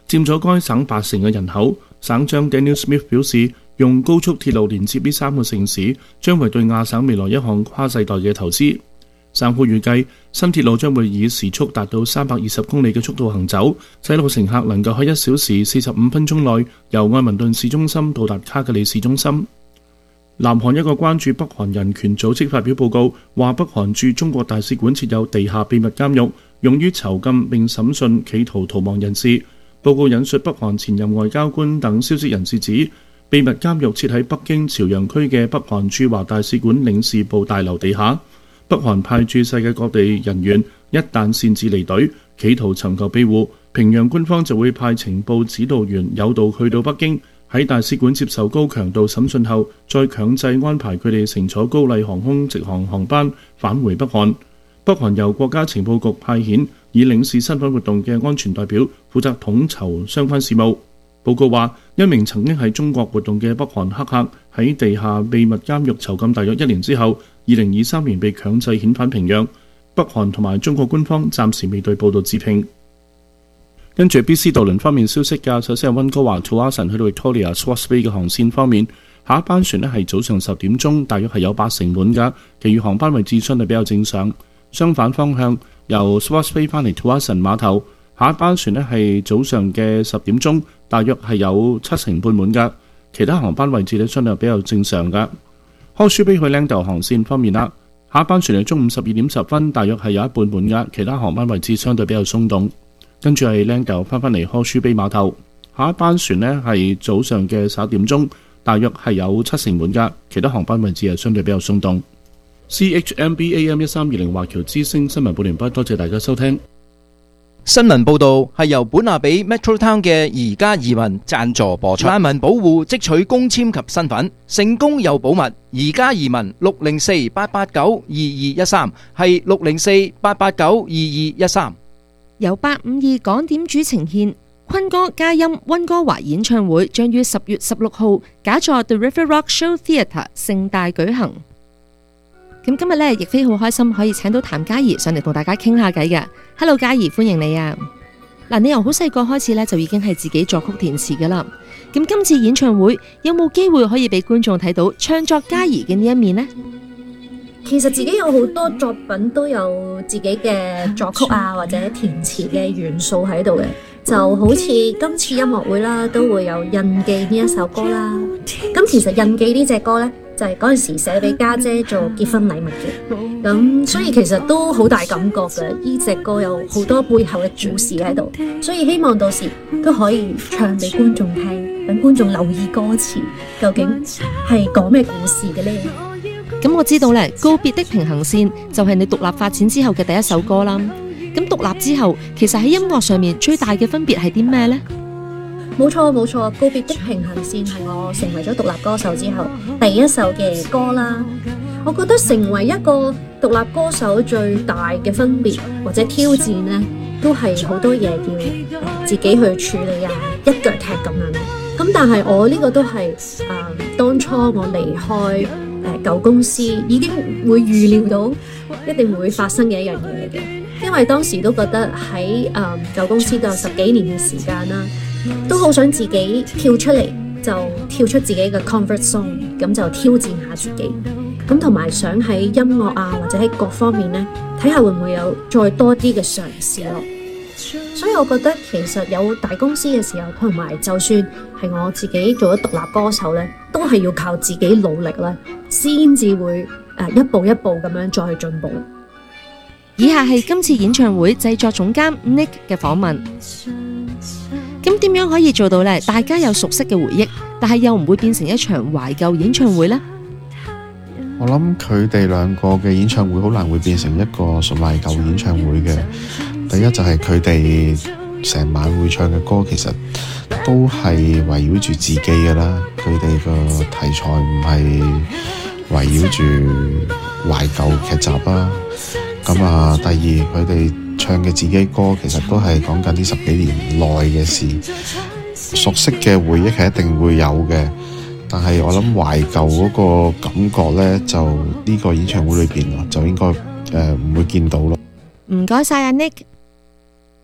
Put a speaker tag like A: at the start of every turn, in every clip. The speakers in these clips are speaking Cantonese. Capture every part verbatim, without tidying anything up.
A: 佔咗該省八成嘅人口。省長 Daniel Smith 表示，用高速鐵路連接呢三個城市，將會對亞省未來一項跨世代嘅投資。省府預計新鐵路將會以時速達到三百二十公里嘅速度行走，使到乘客能夠喺一小時四十五分鐘內由愛民頓市中心到達卡格里市中心。南韓一個關注北韓人權組織發表報告，話北韓駐中國大使館設有地下秘密監獄，用於囚禁並審訊企圖逃亡人士。報告引述北韓前任外交官等消息人士指，秘密監獄設喺北京朝陽區嘅北韓駐華大使館領事部大樓地下。北韓派駐世界各地人員一旦擅自離隊，企圖尋求庇護，平壤官方就會派情報指導員誘導去到北京，喺大使館接受高強度審訊後，再強制安排佢哋乘坐高麗航空直航航班返回北韓。北韓由國家情報局派遣以領事身份活動嘅安全代表，負責統籌相關事務。報告話，一名曾經喺中國活動嘅北韓黑客喺地下秘密監獄囚禁大約一年之後，二零二三年被強制遣返平壤。北韓同埋中國官方暫時未對報道置評。跟住 B C 渡輪方面消息㗎，首先係溫哥華 Tsawwassen 去到 Victoria Swartz Bay 嘅航線方面，下一班船呢係早上十點鐘，大約係有八成滿㗎，其餘航班位置相對比較正常。相反方向由 Swartz Bay 翻嚟 Tsawwassen 碼頭，下一班船呢係早上嘅十點鐘，大約係有七成半滿㗎，其他航班位置呢相對比較正常㗎。Horseshoe Bay 去 Langdale 航線方面啦，下一班船係中午十二點十分，大約係有一半滿㗎，其他航班位置相對比較鬆動。跟住係 Langdale 翻返嚟 Horseshoe Bay 碼頭，下一班船呢係早上嘅十一點鐘，大約係有七成滿㗎，其他航班位置係相對比較鬆動。C H M B A M 一三二零華僑之聲新聞報完畢，多謝大家收聽。
B: 新聞報導係由本亞比 Metrotown 嘅宜家移民贊助播出。難民保護即取公簽及身份，成功又保密。宜家移民六零四八八九二二一三係六零四八八九二二一三。
C: 由八五二港點主呈獻坤哥嘉音溫哥華演唱會，將於十月十六號假座 The River Rock Show Theatre 盛大舉行。咁今日咧，亦非好開心可以請到譚嘉儀上嚟同大家傾下偈嘅。Hello， 嘉儀，歡迎你啊！嗱，你由好細個開始咧，就已經係自己作曲填詞噶啦。咁今次演唱會有冇機會可以俾觀眾睇到唱作嘉儀嘅呢一面呢？
D: 其實自己有好多作品都有自己嘅作曲啊，或者填詞嘅元素喺度嘅，就好似今次音樂會啦，都會有印記呢一首歌啦。咁其實印記呢隻歌呢，就係嗰陣時寫俾家姐做結婚禮物嘅，咁所以其實都好大感覺嘅。呢隻歌有好多背後嘅故事喺度，所以希望到時都可以唱俾觀眾聽，等觀眾留意歌詞，究竟係講咩故事嘅呢？
C: 咁我知道咧，告別的平行線就係你獨立發展之後嘅第一首歌啦。咁獨立之後，其實喺音樂上面最大嘅分別係啲咩呢？
D: 冇錯冇錯，告別的平行線係我成為咗獨立歌手之後第一首嘅歌啦。我覺得成為一個獨立歌手最大嘅分別或者挑戰呢，都係好多嘢要、呃、自己去處理啊，一腳踢咁樣咯。咁但係我呢個都係誒、呃、當初我離開誒、呃、舊公司已經會預料到一定會發生嘅一樣嘢嘅，因為當時都覺得喺誒、呃、舊公司都有十幾年嘅時間啦。都好想自己跳出嚟，就跳出自己嘅 comfort zone， 咁就挑戰下自己，咁同埋想喺音樂啊或者喺各方面呢，睇下會唔會有再多啲嘅嘗試咯。所以我覺得其實有大公司嘅時候，同埋就算係我自己做咗獨立歌手呢，都係要靠自己努力咧，先至會誒一步一步咁樣再去進步。
C: 以下係今次演唱會製作總監 Nick 嘅訪問。咁點樣可以做到呢？大家有熟悉嘅回憶，但係又唔會變成一場懷舊演唱會呢？
E: 我諗佢哋兩個嘅演唱會好難會變成一個純懷舊演唱會嘅。第一就係佢哋成晚會唱嘅歌，其實都係圍繞住自己㗎啦。佢哋個題材唔係圍繞住懷舊劇集啦。咁啊，第二佢哋唱嘅自己歌其實都係講緊呢十幾年內嘅事，熟悉嘅回憶係一定會有嘅，但係我諗懷舊嗰個感覺呢，就呢個演唱會裏邊就應該誒唔會見到咯。
C: 唔該晒阿 Nick。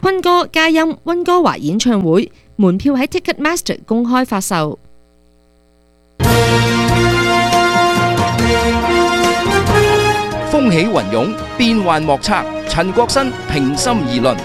C: 坤哥嘉音溫哥華演唱會，門票喺 Ticketmaster 公開發售。
B: 風起雲湧，變幻莫測，陳國新平心而論。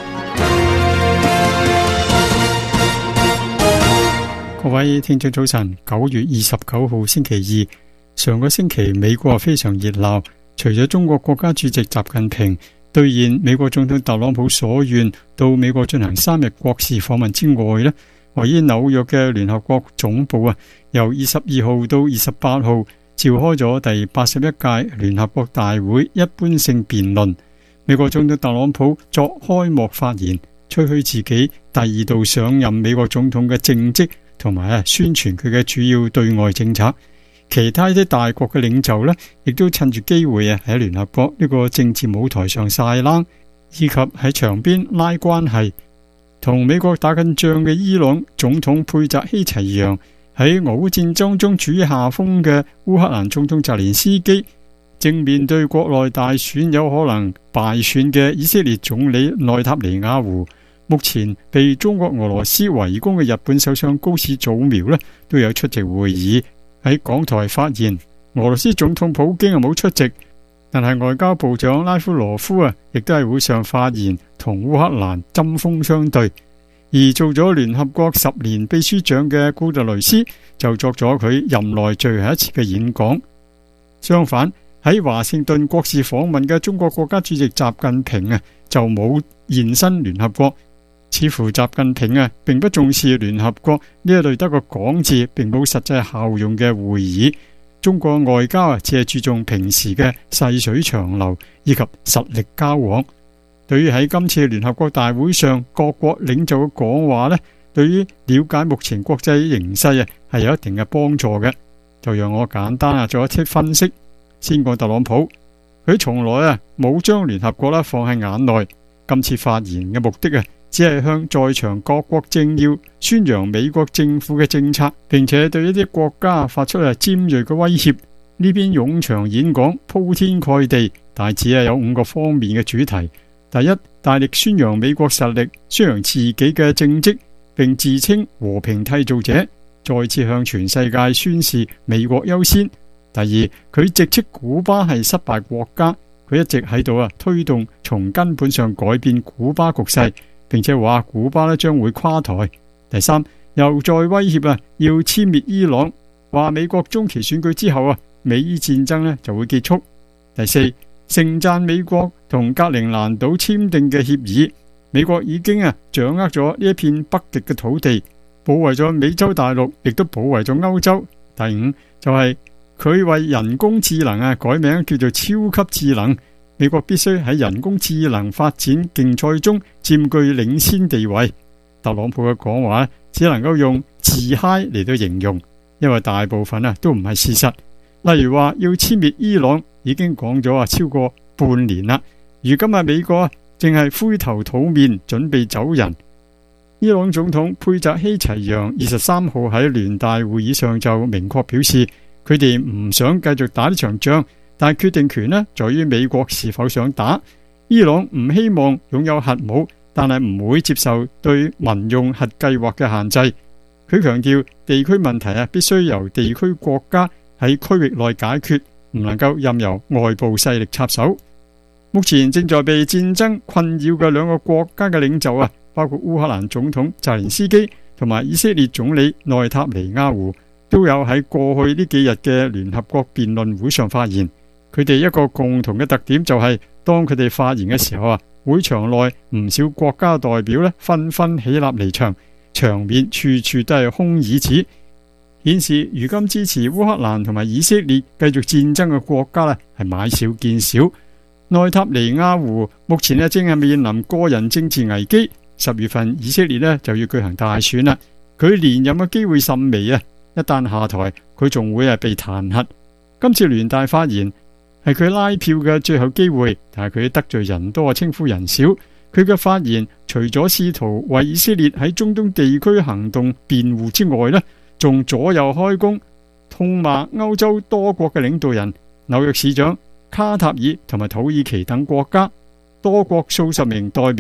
F: 各位聽眾早晨，九月二十九號星期二，上個星期美國非常熱鬧，除咗中國國家主席習近平兌現美國總統特朗普所願到美國進行三日國事訪問之外呢，位於紐約嘅聯合國總部啊，由二十二號到二十八號召開咗第八十一屆聯合國大會一般性辯論。美國總統特朗普作開幕發言，吹噓自己第二度上任美國總統嘅政績，同埋啊宣傳佢嘅主要對外政策。其他啲大國嘅領袖呢，亦都趁住機會啊喺聯合國呢個政治舞台上晒冷，以及喺場邊拉關係。同美國打緊仗嘅伊朗總統佩扎希齊揚，喺俄烏戰爭中處於下風嘅烏克蘭總統澤連斯基，正面對國內大選有可能敗選嘅以色列總理內塔尼亞胡，目前被中國俄羅斯圍攻嘅日本首相高市早苗呢，都有出席會議。喺港台發言，俄羅斯總統普京啊冇出席，但係外交部長拉夫羅夫啊，亦都係會上發言，同烏克蘭針鋒相對。而做咗聯合國十年秘書長嘅古特雷斯就作咗佢任內最後一次嘅演講。相反，喺華盛頓國事訪問嘅中國國家主席習近平啊，就冇現身聯合國。似乎習近平啊，並不重視聯合國呢一類得個講字並冇實際效用嘅會議。中國外交啊，只係注重平時嘅細水長流以及實力交往。對於喺今次聯合國大會上各國領袖嘅講話呢，對於了解目前國際形勢啊，係有一定嘅幫助嘅。就讓我簡單啊做一啲分析。先講特朗普，佢從來啊冇將聯合國啦放喺眼內。今次發言嘅目的啊，只係向在場各國政要宣揚美國政府嘅政策，並且對一啲國家發出啊尖銳嘅威脅。呢邊冗長演講鋪天蓋地，大致係有五個方面嘅主題。第一，大力宣揚美國實力，宣揚自己嘅政績，並自稱和平締造者，再次向全世界宣示美國優先。第二，佢直斥古巴係失敗國家，佢一直喺度啊推動從根本上改變古巴局勢，並且話古巴咧將會垮台。第三，又再威脅啊要殲滅伊朗，話美國中期選舉之後啊美伊戰爭咧就會結束。第四，盛讚美國同格陵蘭島簽訂嘅協議，美國已經啊掌握咗呢一片北極嘅土地，保衛咗美洲大陸，亦都保衛咗歐洲。第五就係、是、佢為人工智能啊改名叫做超級智能，美國必須喺人工智能發展競賽中佔據領先地位。特朗普嘅講話只能夠用自嗨嚟到形容，因為大部分啊都唔係事實。例如話要殲滅伊朗，已經講咗啊超過半年啦。如今啊美國啊正係灰頭土面準備走人。伊朗總統佩扎希齊揚二十三號喺聯大會議上就明確表示，佢哋唔想繼續打呢場仗，但係決定權呢在於美國是否想打。伊朗唔希望擁有核武，但係唔會接受對民用核計劃嘅限制。佢強調地區問題啊必須由地區國家喺區域內解決，唔能夠任由外部勢力插手。目前正在被戰爭困擾嘅兩個國家嘅領袖啊，包括烏克蘭總統澤連斯基同埋以色列總理內塔尼亞胡，都有喺過去呢幾日嘅聯合國辯論會上發言。佢哋一個共同嘅特點就係、是，當佢哋發言嘅時候啊，會場內唔少國家代表咧紛紛起立離場，場面處處都係空椅子，顯示如今支持烏克蘭同埋以色列繼續戰爭嘅國家咧係買少見少。內塔尼亞胡目前咧正係面臨個人政治危機，十月份以色列咧就要舉行大選啦，佢連任嘅機會甚微啊！一旦下台，佢仲會係被彈劾。今次聯大發言係佢拉票嘅最後機會，但係佢得罪人多，稱呼人少。佢嘅發言除咗試圖為以色列喺中東地區行動辯護之外呢，仲左右開弓，痛罵歐洲多國嘅領導人、紐約市長、卡塔爾同埋土耳其等國家。多國數十名代表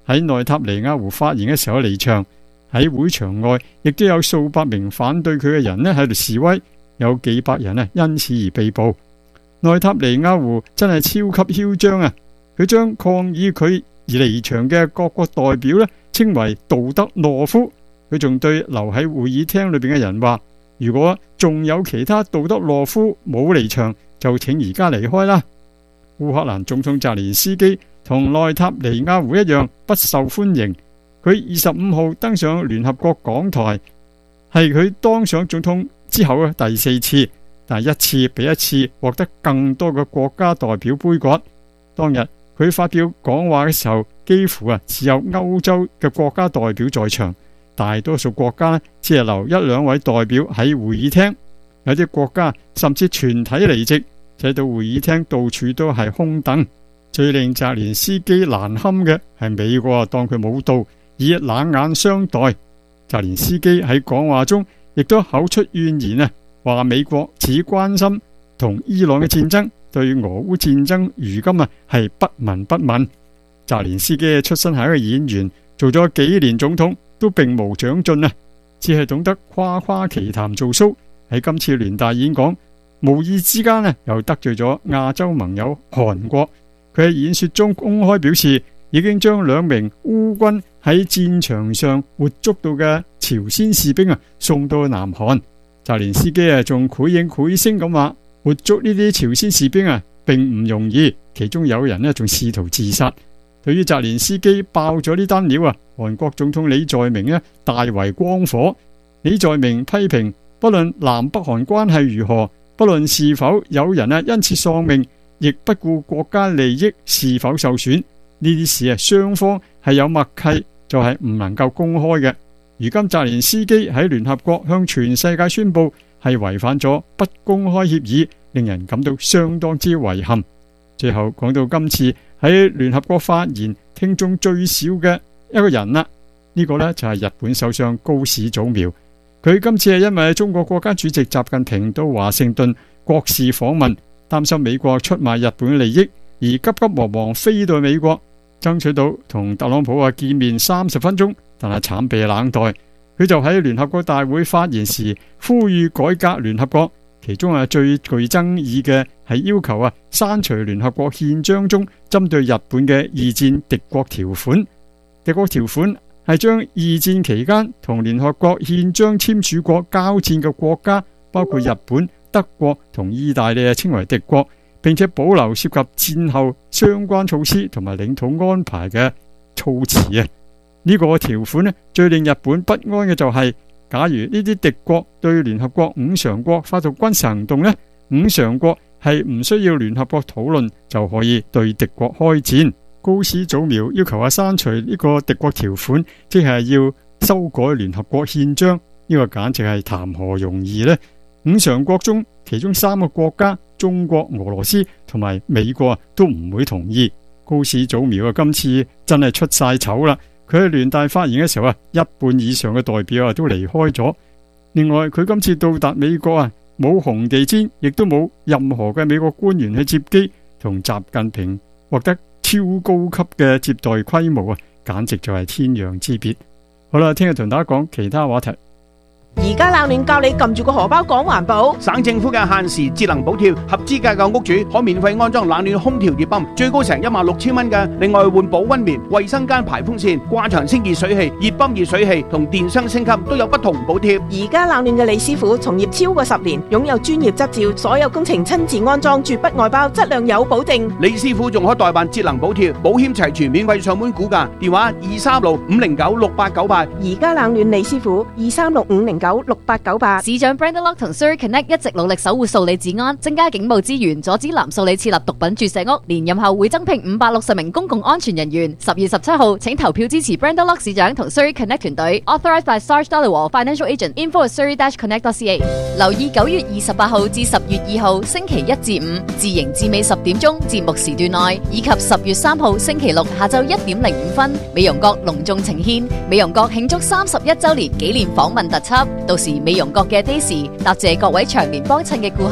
F: 喺內塔尼亞胡發言嘅時候離場。喺會場外亦都有數百名反對佢嘅人咧喺度示威，有幾百人咧因此而被捕。內塔尼亞胡真係超級囂張啊！佢將抗議佢而離場嘅各國代表咧稱為道德懦夫。佢仲對留喺會議廳裏邊嘅人話：如果仲有其他道德懦夫冇離場，就請而家離開啦。烏克蘭總統澤連斯基同內塔尼亞胡一樣不受歡迎。佢二十五號登上聯合國講台，係佢當上總統之後嘅第四次，但係一次比一次獲得更多嘅國家代表杯葛。當日佢發表講話嘅時候，幾乎啊只有歐洲嘅國家代表在場，大多數國家呢只係留一兩位代表喺會議廳，有啲國家甚至全體離席，使到會議廳到處都係空凳。最令澤連斯基難堪嘅係美國當佢冇到，以冷眼相待。澤連斯基喺講話中亦都口出怨言啊，話美國只關心同伊朗嘅戰爭，對俄烏戰爭如今啊係不聞不問。澤連斯基出身係一個演員，做咗幾年總統都並無長進啊，只係懂得誇誇其談做 show。喺今次聯大演講，無意之間啊又得罪咗亞洲盟友韓國。佢喺演說中公開表示，已經將兩名烏軍喺戰場上活捉到嘅朝鮮士兵啊送到南韓。澤連斯基啊仲繪影繪聲咁話，活捉呢啲朝鮮士兵啊並唔容易，其中有人呢仲試圖自殺。對於澤連斯基爆咗呢單料啊，韓國總統李在明呢大為光火。李在明批評，不論南北韓關係如何，不論是否有人啊因此喪命，亦不顧國家利益是否受損，呢啲事啊雙方係有默契，就係唔能夠公開嘅。如今澤連斯基喺聯合國向全世界宣布係違反咗不公開協議，令人感到相當之遺憾。最後講到今次喺聯合國發言聽眾最少嘅一個人啦，呢、這個呢就係日本首相高市早苗。佢今次係因為中國國家主席習近平到華盛頓國事訪問，擔心美國出賣日本利益，而急急忙忙飛到美國，爭取到同特朗普啊見面三十分鐘，但係慘被冷待。佢就喺聯合國大會發言時呼籲改革聯合國，其中啊最具爭議嘅係要求啊刪除聯合國憲章中針對日本嘅二戰敵國條款。敵國條款係將二戰期間同聯合國憲章簽署國交戰嘅國家，包括日本、德國同意大利啊稱為敵國，並且保留涉及戰後相關措施同埋領土安排嘅措辭啊。呢、這個條款呢，最令日本不安嘅就係、是，假如呢啲敵國對聯合國五常國發動軍事行動呢，五常國係唔需要聯合國討論就可以對敵國開戰。高市早苗要求啊刪除呢個敵國條款，即係要修改聯合國憲章，呢、這個簡直係談何容易呢？五常國中其中三個國家中國、俄羅斯同埋美國啊都唔會同意。高市早苗啊今次真係出晒醜啦！佢喺聯大發言嘅時候啊，一半以上嘅代表啊都離開咗。另外，佢今次到達美國啊，冇紅地毯，亦都冇任何嘅美國官員去接機，同習近平獲得超高級嘅接待規模啊，簡直就係天壤之別。好啦，聽日同大家講其他話題。
G: 而家冷暖教你撳住個荷包講環保。省政府嘅限時節能補貼，合資格嘅屋主可免費安裝冷暖空調熱泵，最高成一萬六千蚊嘅。另外換保溫棉、衛生間排風扇、掛牆升熱水器、熱泵熱水器同電箱升級都有不同補貼。
H: 而家冷暖嘅李師傅從業超過十年，擁有專業執照，所有工程親自安裝，絕不外包，質量有保證。
G: 李師傅仲可代辦節能補貼，保險齊全，免費上門估價。電話二三六五零九六八九八。
H: 而家冷暖李師傅二三六五零九六八九八。
I: 市長 Brenda Lock 同 Surrey Connect 一直努力守護數理治安，增加警務資源，阻止藍數理設立毒品注射屋。連任後會增聘五百六十名公共安全人員。十月十七號，請投票支持 Brenda Lock 市長同 Surrey Connect 團隊。Authorized by Sarge Dhaliwal Financial Agent. Info Surrey Connect dot C A。留意九月二十八號至十月二號星期一至五自營至尾十點鐘節目時段內，以及十月三號星期六下晝一點零五分，美容閣隆重呈獻美容閣慶祝三十一週年紀念訪問特輯。到時美容閣嘅 Daisy答謝各位長年幫襯嘅顧客，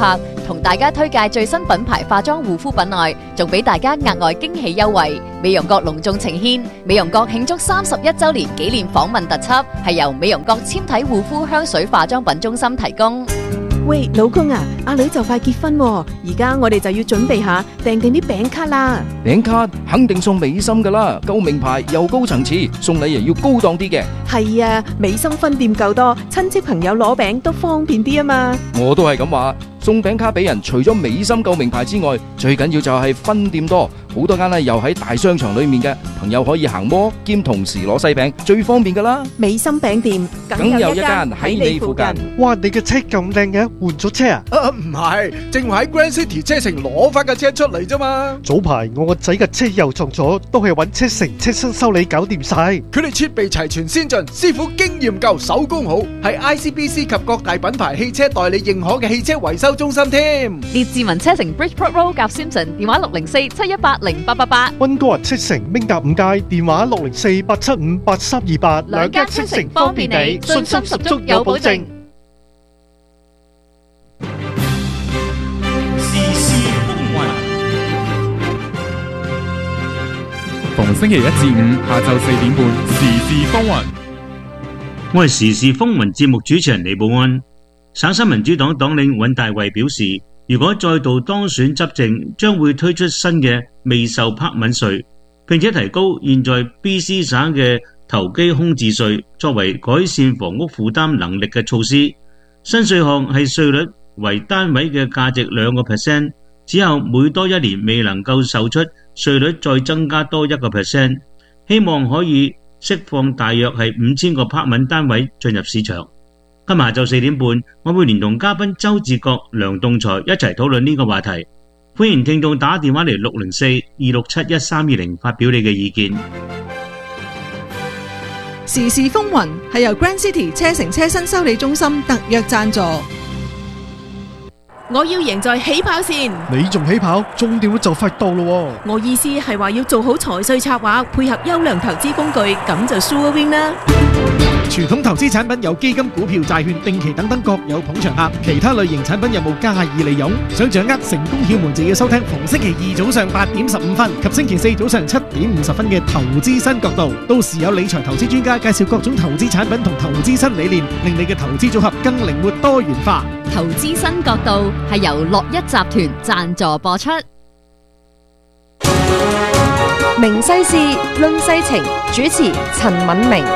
I: 同大家推介最新品牌化妝護膚品外，仲俾大家額外驚喜優惠。美容閣隆重呈獻美容閣慶祝三十一週年紀念訪問特輯，係由美容閣纖體護膚香水化妝品中心提供。
H: 喂，老公啊，阿女就快結婚喎，而家我哋就要準備下訂定啲餅卡啦。
B: 餅卡肯定送美心噶啦，夠名牌又高層次，送禮又要高檔啲嘅。
H: 係啊，美心分店夠多，親戚朋友攞餅都方便啲啊嘛。
B: 我都係咁話，送餅卡俾人，除咗美心夠名牌之外，最緊要就係分店多，好多間咧又喺大商場裏面嘅，朋友可以行摩兼同時攞西餅，最方便噶啦。
H: 美心餅店
B: 梗有一間喺你附近。
J: 哇，你嘅車咁靚嘅，換咗車啊？
K: 啊，唔係，正話喺 Grand City 車城攞翻架車出嚟啫嘛。
J: 早排我個仔嘅車又撞咗，都係揾車城車身修理搞掂晒。
K: 佢哋設備齊全先進，師傅經驗夠，手工好，係 I C B C 及各大品牌汽車代理認可嘅汽車維修中心添。
I: 列治文車城 Bridgeport Road 夾 Simpson， 電話六零四七一八零八八八。
J: 溫哥華車城明達五街，電話六零四八七五八三二八。
I: 兩間車城方便你，信心十足有保證。
L: 逢星期一至五下晝四點半，時事風雲。
M: 我係時事風雲節目主持人李寶安。省新民主黨黨領尹大衛表示，如果再度當選執政，將會推出新嘅未受拍敏稅，並且提高現在 B C 省嘅投機空置稅，作為改善房屋負擔能力嘅措施。新稅項係稅率為單位嘅價值兩個 percent， 之後每多一年未能夠售出，稅率再增加多一個 percent， 希望可以釋放大約係五千個拍敏單位進入市場。今日下晝四點半，我會連同嘉賓周志國、梁棟才一齊討論呢個話題。歡迎聽眾打電話嚟六零四二六七一三二零發表你嘅意見。
N: 時事風雲係由 Grand City 車城車身修理中心特約贊助。
H: 我要贏在起跑線。
J: 你仲起跑，終點都就快到咯。
H: 我意思係話要做好財稅策劃，配合優良投資工具，咁就 sure win 啦。
K: 傳統投資產品有基金、股票、債券、定期等等各有捧場客，其他類型產品有冇加以利用？想掌握成功竅門，就要收聽逢星期二早上八點十五分及星期四早上七點五十分嘅投資新角度。到時有理財投資專家介紹各種投資產品同投資新理念，令你嘅投資組合更靈活多元化。
I: 投資新角度係由樂一集團贊助播出。
C: 明世事論世情，主持陳敏明。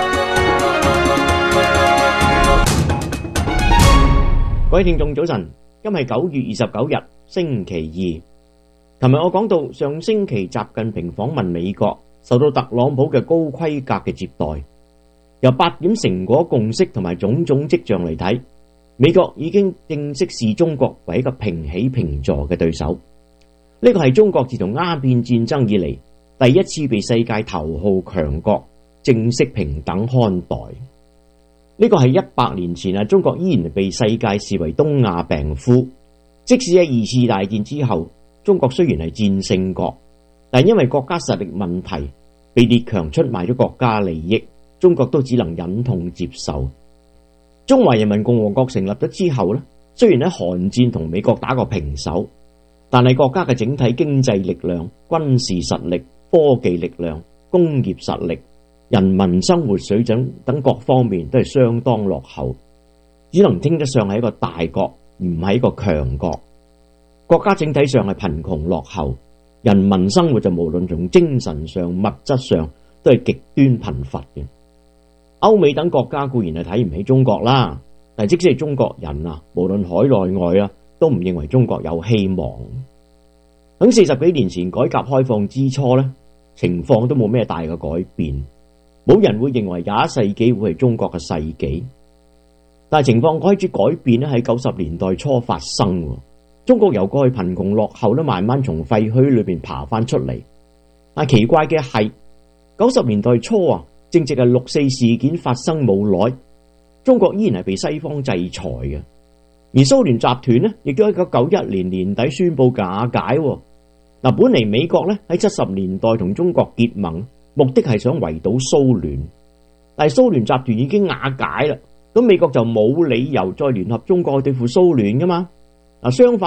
O: 各位聽眾早晨，今日係九月二十九日星期二。琴日我講到上星期習近平訪問美國，受到特朗普嘅高規格嘅接待。由八點成果共識同埋種種跡象嚟睇，美國已經正式視中國為一個平起平坐嘅對手。呢個係中國自從鴉片戰爭以嚟第一次被世界頭號強國正式平等看待。呢個係一百年前啊，中國依然被世界視為東亞病夫。即使喺二次大戰之後，中國雖然係戰勝國，但因為國家實力問題，被列強出賣咗國家利益，中國都只能忍痛接受。中華人民共和國成立咗之後呢，雖然喺韓戰同美國打過平手，但係國家嘅整體經濟力量、軍事實力、科技力量、工業實力、人民生活水準等各方面都係相當落後，只能稱得上係一個大國，唔係一個強國。國家整體上係貧窮落後，人民生活就無論從精神上、物質上都係極端貧乏嘅。歐美等國家固然係睇唔起中國啦，但即使係中國人啊，無論海內外啊，都唔認為中國有希望。喺四十幾年前改革開放之初呢，情況都冇咩大嘅改變。冇人會認為廿一世紀會係中國嘅世紀，但係情況開始改變咧，喺九十年代初發生。中國由過去貧窮落後咧，慢慢從廢墟裏邊爬翻出嚟。但奇怪嘅係，九十年代初啊，正值係六四事件發生冇耐，中國依然係被西方制裁嘅，而蘇聯集團呢，亦都喺一九九一年年底宣布瓦解。嗱，本嚟美國咧喺七十年代同中國結盟，目的係想圍堵蘇聯，但係蘇聯集團已經瓦解啦，咁美國就冇理由再聯合中國去對付蘇聯噶嘛。嗱，相反呢，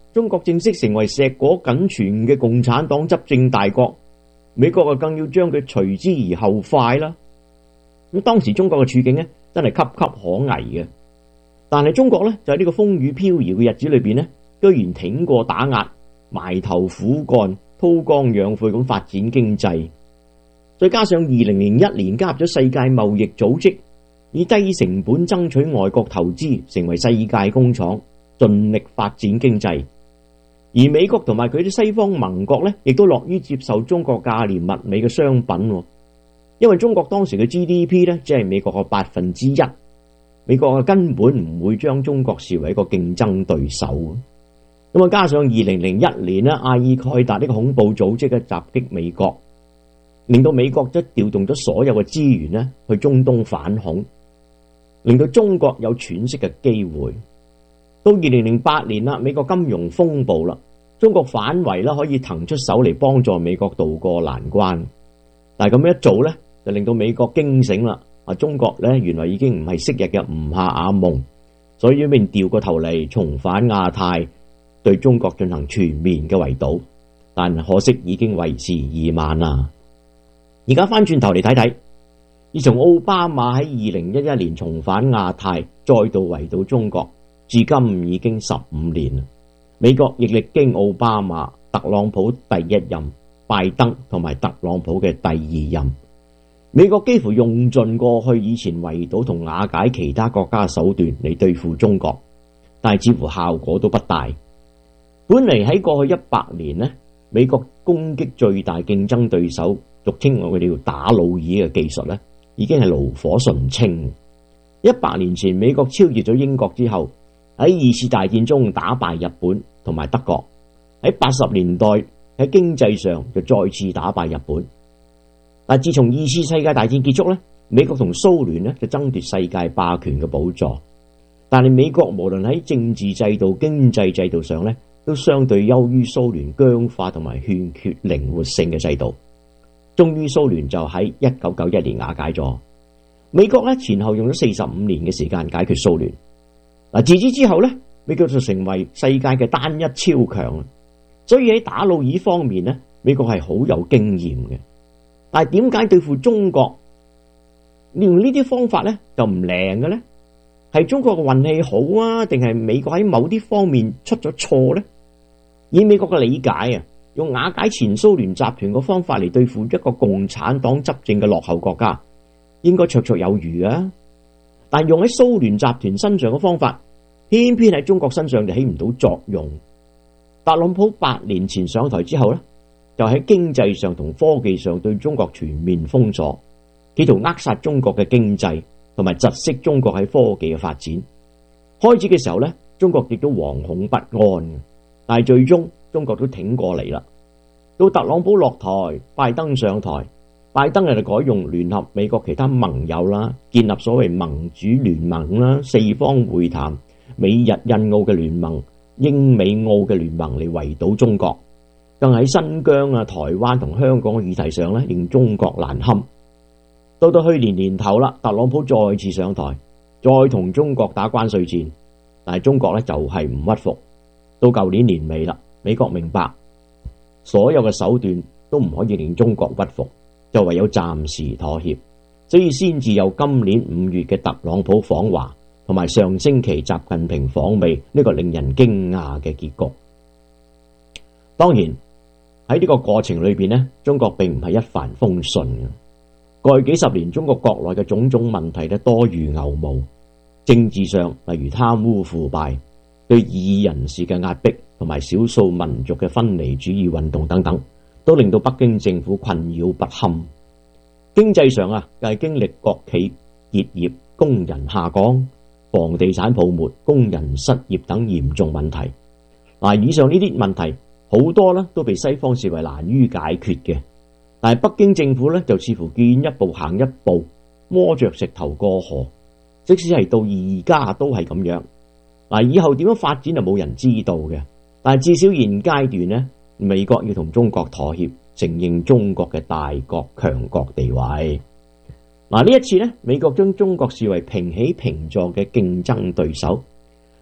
O: 中國正式成為碩果僅存嘅共產黨執政大國，美國啊更要將佢隨之而後快啦。咁當時中國嘅處境呢，真係岌岌可危嘅。但係中國呢，就喺呢個風雨飄搖嘅日子裏邊呢，居然挺過打壓，埋頭苦幹，韜光養晦咁發展經濟。再加上二零零一年加入咗世界貿易組織，以低成本爭取外國投資，成為世界工廠，盡力發展經濟。而美國同埋佢啲西方盟國呢，亦都樂於接受中國價廉物美嘅商品，因為中國當時嘅 G D P 呢，只係美國嘅百分之一，美國啊根本唔會將中國視為一個競爭對手。咁啊，加上二零零一年呢，阿爾蓋達呢個恐怖組織嘅襲擊美國，令到美國即調動咗所有嘅資源呢去中東反恐，令到中國有喘息嘅機會。到二零零八年啦，美國金融風暴啦，中國反為啦可以騰出手嚟幫助美國渡過難關。但係咁樣一做咧，就令到美國驚醒啦，啊中國咧原來已經唔係昔日嘅吳下阿蒙，所以呢邊掉個頭嚟重返亞太，對中國進行全面嘅圍堵。但可惜已經為時已晚啦。而家翻轉頭嚟睇睇，自從奧巴馬喺二零一一年重返亞太，再度圍堵中國，至今已經十五年。美國亦歷經奧巴馬、特朗普第一任、拜登同埋特朗普嘅第二任，美國幾乎用盡過去以前圍堵同瓦解其他國家嘅手段嚟對付中國，但係似乎效果都不大。本嚟喺過去一百年呢，美國攻擊最大競爭對手，俗稱我哋叫打老二嘅技術呢，已經係爐火純青。一百年前美國超越咗英國之後，喺二次大戰中打敗日本同埋德國，喺八十年代喺經濟上就再次打敗日本。但自從二次世界大戰結束咧，美國同蘇聯咧就爭奪世界霸權嘅寶座。但係美國無論喺政治制度、經濟制度上咧，都相對優於蘇聯僵化同埋欠缺靈活性嘅制度。終於蘇聯就喺一九九一年瓦解咗。美國咧前後用咗四十五年嘅時間解決蘇聯。嗱，自此之後咧，美國就成為世界嘅單一超強，所以喺打老二方面咧，美國係好有經驗嘅。但係點解對付中國用呢啲方法咧就唔靈嘅咧？係中國嘅運氣好啊，定係美國喺某啲方面出咗錯咧？以美國嘅理解啊，用瓦解前蘇聯集團嘅方法嚟對付一個共產黨執政嘅落後國家，應該綽綽有餘啊！但用喺蘇聯集團身上嘅方法，偏偏喺中國身上就起唔到作用。特朗普八年前上台之後咧，就喺經濟上同科技上對中國全面封鎖，企圖扼殺中國嘅經濟，同埋窒息中國喺科技嘅發展。開始嘅時候咧，中國亦都惶恐不安，但係最終中國都挺過嚟啦。到特朗普落台，拜登上台。拜登就改用聯合美國其他盟友啦，建立所謂盟主聯盟啦，四方會談、美日印澳嘅聯盟、英美澳嘅聯盟嚟圍堵中國，更喺新疆啊、台灣同香港嘅議題上咧，令中國難堪。到到去年年頭啦，特朗普再次上台，再同中國打關稅戰，但係中國咧就係唔屈服。到舊年年尾啦，美國明白所有嘅手段都唔可以令中國屈服，就唯有暫時妥協，所以先至有今年五月嘅特朗普訪華，同埋上星期習近平訪美呢個令人驚訝嘅結局。當然喺呢個過程裏邊呢，中國並唔係一帆風順嘅。過去幾十年，中國國內嘅種種問題咧多如牛毛，政治上例如貪污腐敗、對異議人士嘅壓迫，同埋少數民族嘅分離主義運動等等，都令到北京政府困擾不堪。經濟上啊，又係經歷國企結業、工人下崗、房地產泡沫、工人失業等嚴重問題。嗱，以上呢啲問題好多咧，都被西方視為難於解決嘅。但係北京政府咧，就似乎見一步行一步，摸着石頭過河。即使係到而家都係咁樣。嗱，以後點樣發展就冇人知道嘅。但係至少現階段呢，美國要同中國妥協，承認中國嘅大國強國地位。嗱，呢一次呢，美國將中國視為平起平坐嘅競爭對手，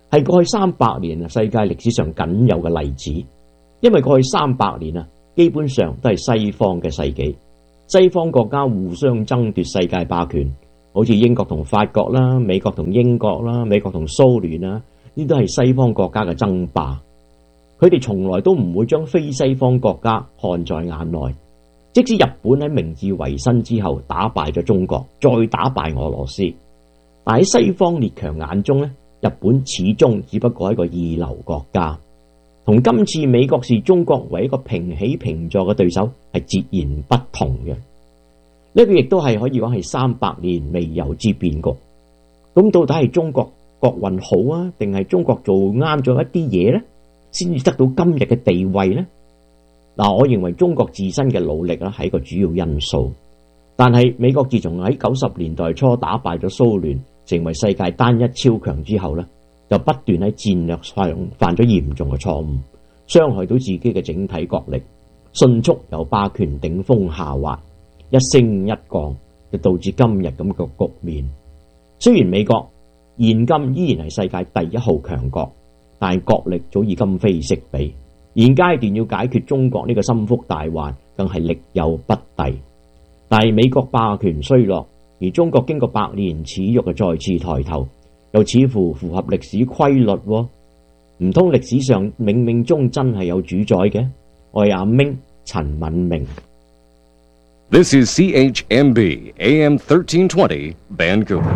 O: 係過去三百年啊世界歷史上僅有嘅例子。因為過去三百年啊，基本上都係西方嘅世紀，西方國家互相爭奪世界霸權，好似英國同法國啦、美國同英國啦、美國同蘇聯啦，呢都係西方國家嘅爭霸。佢哋從來都唔會將非西方國家看在眼內。即使日本喺明治維新之後打敗咗中國，再打敗俄羅斯，但喺西方列強眼中咧，日本始終只不過係一個二流國家，同今次美國視中國為一個平起平坐嘅對手係截然不同嘅。呢個亦都係可以講係三百年未有之變局。咁到底係中國國運好啊，定係中國做啱咗一啲嘢呢，先至得到今日嘅地位呢？嗱，我認為中國自身嘅努力啦係一個主要因素，但係美國自從喺九十年代初打敗咗蘇聯，成為世界單一超強之後呢，就不斷喺戰略上犯咗嚴重嘅錯誤，傷害到自己嘅整體國力，迅速由霸權頂峰下滑，一升一降，就導致今日咁嘅局面。雖然美國現今依然係世界第一號強國，但係國力早已今非昔比。現階段要解決中國呢個心腹大患，更係力有不逮。但係美國霸權衰落，而中國經過百年恥辱嘅再次抬頭，又似乎符合歷史規律喎。唔通歷史上冥冥中真係有主宰嘅？我係阿明陳敏明。
P: This is C H M B A M thirteen twenty Vancouver。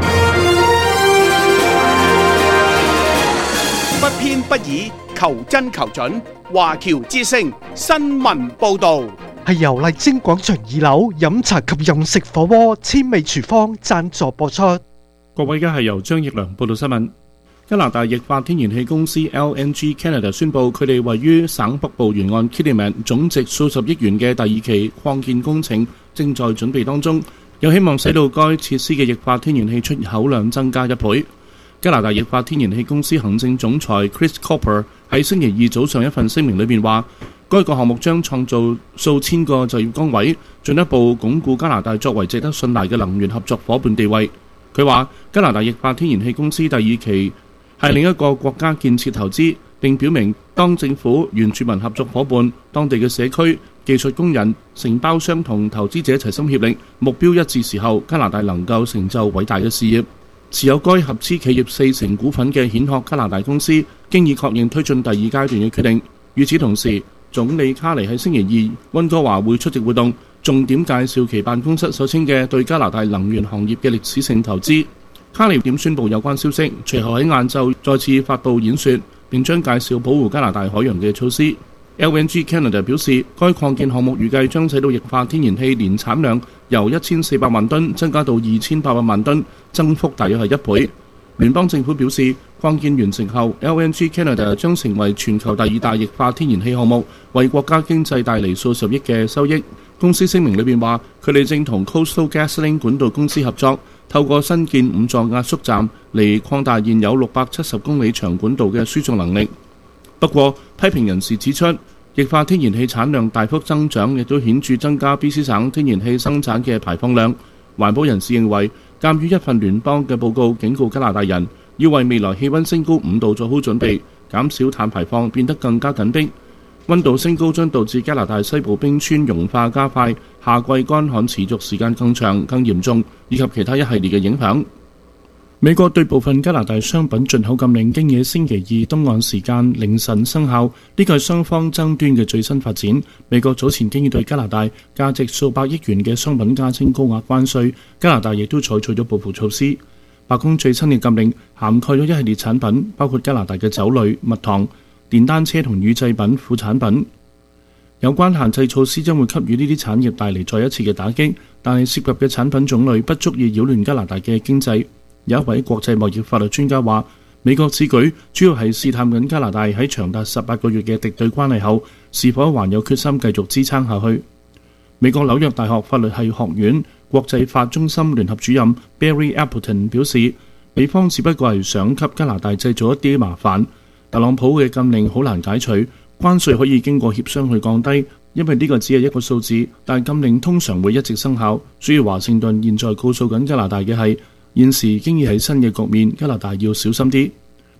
G: 不偏不倚，求真求準。華僑之聲新聞報導，
J: 係由麗晶廣場二樓飲茶及飲食火鍋千味廚房贊助播出。
A: 各位，而家係由張奕良報道新聞。加拿大液化天然氣公司 L N G Canada 宣布，佢哋位於省北部沿岸 Kitimat 總值數十億元嘅第二期擴建工程正在準備當中，有希望使到該設施嘅液化天然氣出口量增加一倍。加拿大液化天然氣公司行政總裁 Chris Cooper 喺星期二早上一份聲明裏面話，該個項目將創造數千個就業崗位，進一步鞏固加拿大作為值得信賴嘅能源合作伙伴地位。佢話加拿大液化天然氣公司第二期係另一個國家建設投資，並表明當政府、原住民合作伙伴、當地嘅社區、技術工人、承包商同投資者齊心協力，目標一致時候，加拿大能夠成就偉大嘅事業。持有該合資企業四成股份嘅蜆殼加拿大公司，經已確認推進第二階段嘅決定。與此同時，總理卡尼喺星期二溫哥華會出席活動，重點介紹其辦公室所稱嘅對加拿大能源行業嘅歷史性投資。卡尼點宣佈有關消息，隨後喺晏晝再次發布演說，並將介紹保護加拿大海洋嘅措施。L N G Canada 表示，該擴建項目預計將使到液化天然氣年產量由一千四百萬噸增加到二千八百萬噸，增幅大約係一倍。聯邦政府表示，擴建完成後 ，L N G Canada 將成為全球第二大液化天然氣項目，為國家經濟帶嚟數十億嘅收益。公司聲明裏面話，佢哋正同 Coastal GasLink 管道公司合作，透過新建五座壓縮站嚟擴大現有六百七十公里長管道嘅輸送能力。不過，批評人士指出，液化天然氣產量大幅增長，亦都顯著增加 B C 省天然氣生產嘅排放量。環保人士認為，鑑於一份聯邦嘅報告警告加拿大人要為未來氣温升高五度做好準備，減少碳排放變得更加緊迫。温度升高將導致加拿大西部冰川融化加快，夏季乾旱持續時間更長、更嚴重，以及其他一系列嘅影響。美國對部分加拿大商品進口禁令經喺星期二東岸時間凌晨生效，呢個係雙方爭端嘅最新發展。美國早前經已對加拿大價值數百億元嘅商品加徵高額關稅，加拿大亦都採取咗報復措施。白宮最新嘅禁令涵蓋咗一系列產品，包括加拿大嘅酒類、蜜糖、電單車同乳製品副產品。有關限制措施將會給予呢啲產業帶嚟再一次嘅打擊，但係涉及嘅產品種類不足以擾亂加拿大嘅經濟。有一位國際貿易法律專家話，美國此舉主要係試探緊加拿大喺長達十八個月嘅敵對關係後，是否還有決心繼續支撐下去。美國紐約大學法律系學院國際法中心聯合主任 Barry Appleton 表示，美方只不過係想給加拿大製造一啲麻煩。特朗普嘅禁令好難解除，關稅可以經過協商去降低，因為呢個只係一個數字，但禁令通常會一直生效。所以華盛頓現在告訴緊加拿大嘅係，現時經已係新嘅局面，加拿大要小心啲。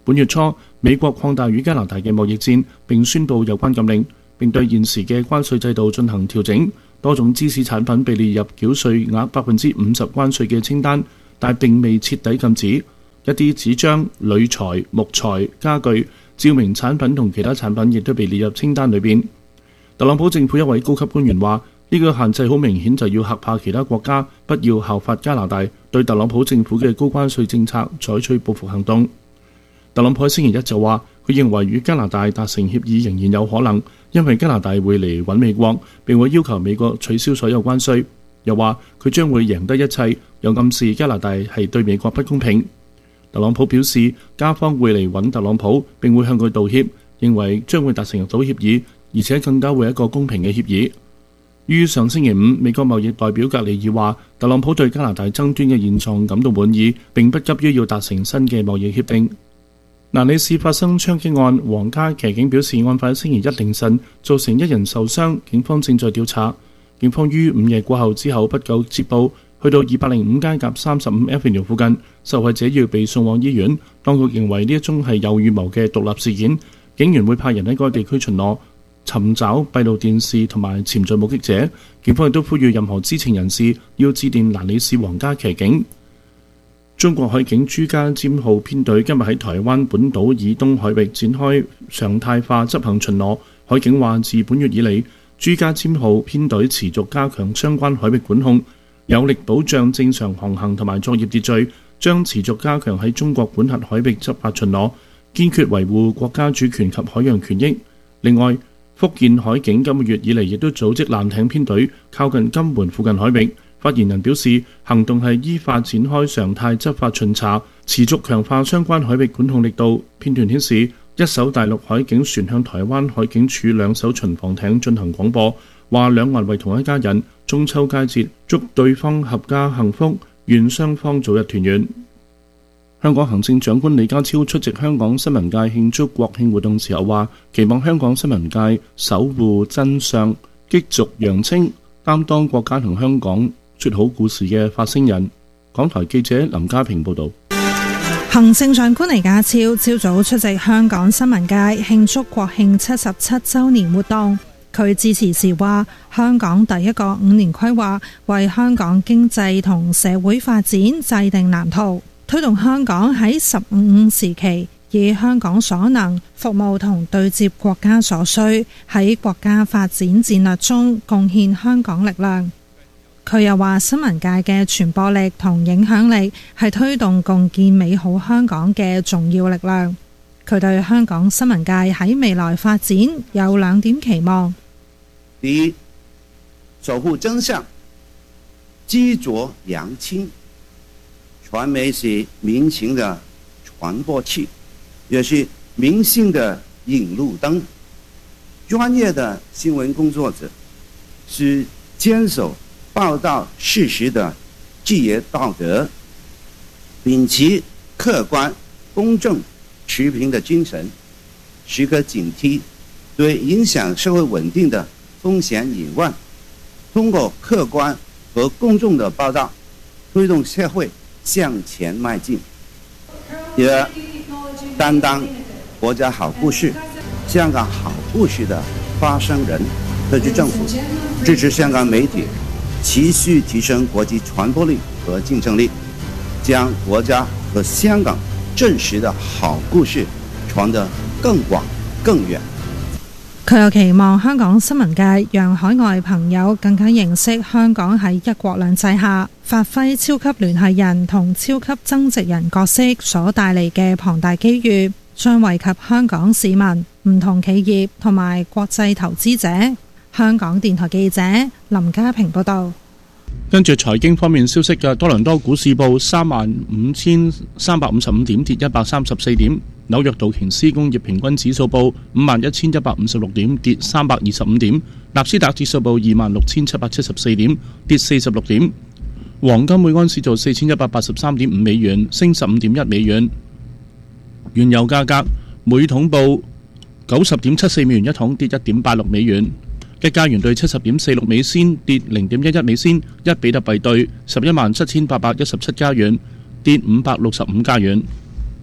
A: 本月初，美國擴大與加拿大嘅貿易戰，並宣布有關禁令，並對現時嘅關稅制度進行調整。多種芝士產品被列入繳稅額百分之五十關稅嘅清單，但並未徹底禁止。一啲紙張、鋁材、木材、家具、照明產品同其他產品亦都被列入清單裏邊。特朗普政府一位高級官員話：呢個限制好明顯就要嚇怕其他國家，不要效法加拿大對特朗普政府嘅高關稅政策採取報復行動。特朗普喺星期一就話，佢認為與加拿大達成協議仍然有可能，因為加拿大會嚟揾美國，並會要求美國取消所有關稅。又話佢將會贏得一切，又暗示加拿大係對美國不公平。特朗普表示，加方會嚟揾特朗普，並會向佢道歉，認為將會達成到協議，而且更加會一個公平嘅協議。於上星期五，美國貿易代表格里爾話，特朗普對加拿大爭端嘅現狀感到滿意，並不急於要達成新嘅貿易協定。蘭里市發生槍擊案，皇家騎警表示案發喺星期一凌晨，造成一人受傷，警方正在調查。警方於午夜過後之後不久接報，去到二百零五街夾三十五 Avenue 附近，受害者要被送往醫院。當局認為呢一宗係有預謀嘅獨立事件，警員會派人喺該地區巡邏，尋找閉路電視同埋潛在目擊者。警方亦都呼籲任何知情人士要致電蘭里市皇家騎警。中國海警朱家尖號編隊今日喺台灣本島以東海域展開常態化執行巡邏。海警話，自本月以嚟，朱家尖號編隊持續加強相關海域管控，有力保障正常航行同埋作業秩序，將持續加強喺中國管轄海域執法巡邏，堅決維護國家主權及海洋權益。另外，福建海警今個月以嚟亦都組織艦艇編隊靠近金門附近海域。發言人表示，行動係依法展開常態執法巡查，持續強化相關海域管控力度。片段顯示，一艘大陸海警船向台灣海警署兩艘巡防艇進行廣播，話兩岸為同一家人，中秋佳節祝對方合家幸福，願雙方早日團圓。香港行政長官李家超出席香港新聞界慶祝國慶活動時候話，期望香港新聞界守護真相，激濁揚清，擔當國家同香港說好故事嘅發聲人。港台記者林家平報道。
Q: 行政長官李家超朝早出席香港新聞界慶祝國慶七十七週年活動。佢致辭時話，香港第一個五年規劃為香港經濟同社會發展制定藍圖，推動香港喺十五五時期以香港所能服務同對接國家所需，喺國家發展戰略中貢獻香港力量。佢又話，新聞界嘅傳播力同影響力係推動共建美好香港嘅重要力量。佢對香港新聞界喺未來發展有兩點期望：
R: 第一，守護真相，激濁揚清。傳媒是民情的傳播器，也是民心的引路燈。專業的新聞工作者是堅守報道事實的職業道德，秉持客觀、公正、持平的精神，時刻警惕對影響社會穩定的風險隱患，通過客觀和公正的報道，推動社會向前邁進。第二，擔當國家好故事、香港好故事的發聲人。特區政府支持香港媒體持續提升國際傳播力和競爭力，將國家和香港真實的好故事傳得更廣更遠。
Q: 佢又期望香港新聞界讓海外朋友更加認識香港喺一國兩制下發揮超級聯繫人同超級增值人角色所帶嚟嘅龐大機遇，將惠及香港市民、唔同企業同埋國際投資者。香港電台記者林家平報道。
A: 跟住財經方面消息嘅，多倫多股市報三萬五千三百五十五點，跌一百三十四點；紐約道瓊斯工業平均指數報五萬一千一百五十六點，跌三百二十五點；納斯達克指數報二萬六千七百七十四點，跌四十六點。黃金每安士做四千一百八十三點五美元，升十五點一美元。原油價格每桶報九十點七四美元一桶，跌一點八六美元。一加元兌七十點四六美仙，跌零點一一美仙；一比特幣兌十一萬七千八百一十七加元，跌五百六十五加元。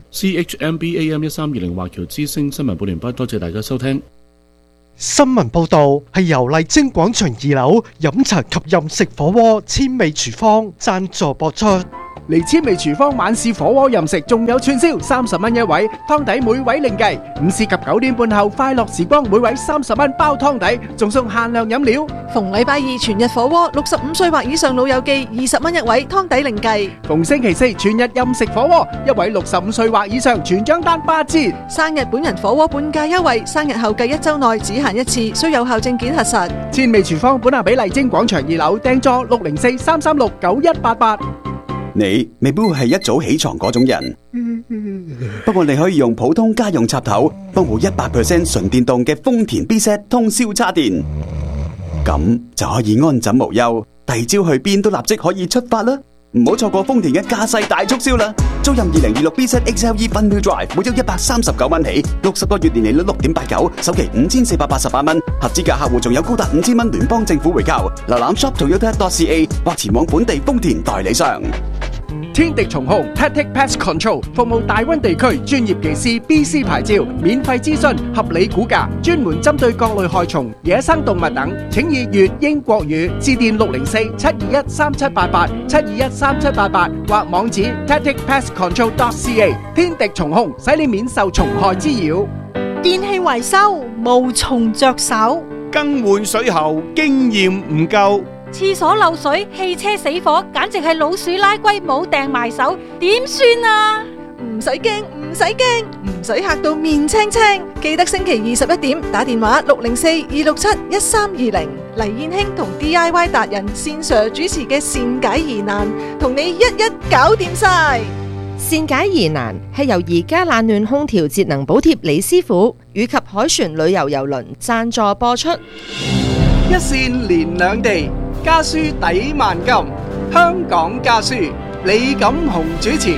A: C H M B A M 一三二零華僑之聲新聞報完畢，多謝大家收聽。
J: 新聞報導係由麗晶廣場二樓飲茶及任食火鍋千味廚房贊助播出。
G: 嚟千味廚房晚市火鍋任食，仲有串燒三十蚊一位，湯底每位另計。午市及九點半後快樂時光，每位三十蚊包湯底，仲送限量飲料。
N: 逢禮拜二全日火鍋，六十五歲或以上老友記二十蚊一位，湯底另計。
G: 逢星期四全日任食火鍋，一位六十五歲或以上全張單八折。
N: 生日本人火鍋半價優惠，生日後計一週內只限一次，需有效證件核實。
G: 千味廚房本下比麗晶廣場二樓訂座六零四三三六九一八八。
S: 你未必會係一早起床嗰種人，不過你可以用普通家用插頭幫部一百 percent 純電動嘅豐田 B Z 通宵叉電，咁就可以安枕無憂，第二朝去邊都立即可以出發啦！唔好錯過豐田嘅駕駛大促銷啦！租任二零二六 B Z X L E Fun Wheel Drive，每周一百三十九蚊起，六十個月年利率六點八九，首期五千四百八十八蚊，合資格客戶仲有高達五千蚊聯邦政府回購。瀏覽 shop toyota dot c a 或前往本地豐田代理商。
G: 天敵蟲控 Tactic Pest Control 服務大灣地區專業技師 B C 牌照，免費諮詢，合理估價，專門針對各類害蟲、野生動物等。請以粵英國語致電六零四七二一三七八八七二一三七八八或網址 tactic pest control dot c a。天敵蟲控使你免受蟲害滋擾。
T: 電器維修無從着手，
G: 更換水喉經驗唔夠。
T: 廁所漏水、汽車死火，簡直係老鼠拉龜冇掟埋手，點算啊？
N: 唔使驚，唔使驚，唔使嚇到面青青。記得星期二十一點打電話六零四二六七一三二零，黎燕興同 D I Y 達人線 Sir 主持嘅善解疑難，同你一一搞掂晒。
C: 善解疑難係由而家冷暖空調節能補貼李師傅以及凱旋旅遊郵輪贊助播出。
G: 一線連兩地，家書抵萬金。香港家書，李錦雄主持。